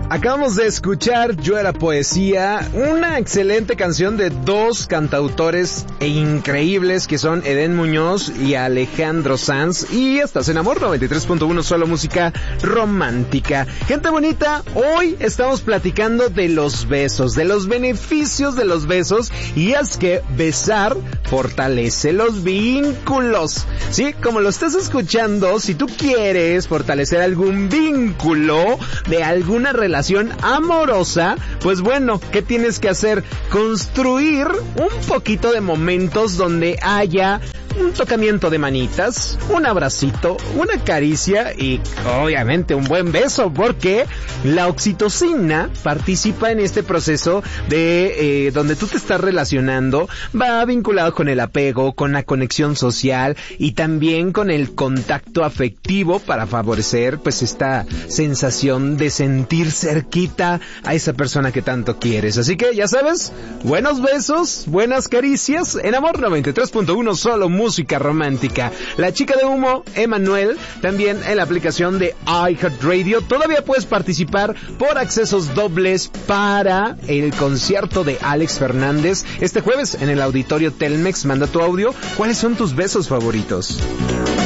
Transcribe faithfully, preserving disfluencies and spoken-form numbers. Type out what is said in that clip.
Acabamos de escuchar Yo Era Poesía, una excelente canción de dos cantautores e increíbles que son Edén Muñoz y Alejandro Sanz, y estás en Amor noventa y tres punto uno, solo música romántica. Gente bonita, hoy estamos platicando de los besos, de los beneficios de los besos, y es que besar fortalece los vínculos. Sí, como lo estás escuchando, si tú quieres fortalecer algún vínculo de alguna relación amorosa, pues bueno, ¿qué tienes que hacer? Construir un poquito de momentos donde haya un tocamiento de manitas, un abracito, una caricia y obviamente un buen beso, porque la oxitocina participa en este proceso de eh, donde tú te estás relacionando, va vinculado con el apego, con la conexión social y también con el contacto afectivo para favorecer pues esta sensación de sentir cerquita a esa persona que tanto quieres. Así que ya sabes, buenos besos, buenas caricias en Amor noventa y tres punto uno, solo música romántica. La chica de humo, Emanuel, también en la aplicación de iHeartRadio. Todavía puedes participar por accesos dobles para el concierto de Alex Fernández este jueves en el Auditorio Telmex. Manda tu audio. ¿Cuáles son tus besos favoritos?